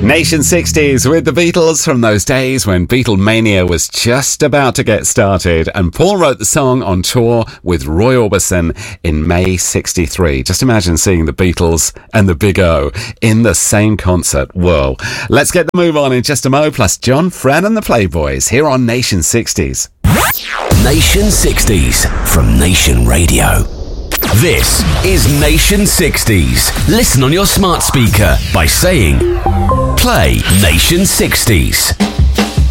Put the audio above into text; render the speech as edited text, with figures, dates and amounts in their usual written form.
Nation 60s with the Beatles from those days when Beatlemania was just about to get started, and Paul wrote the song on tour with Roy Orbison in May 63. Just imagine seeing the Beatles and the Big O in the same concert. Whoa. Let's get the move on in just a mo, plus John, Fran and the Playboys here on Nation 60s. Nation 60s from Nation Radio. This is Nation 60s. Listen on your smart speaker by saying, play Nation 60s.